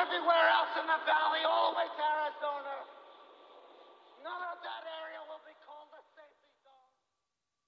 everywhere else in the valley, all the way to Arizona. None of that area will be called the same.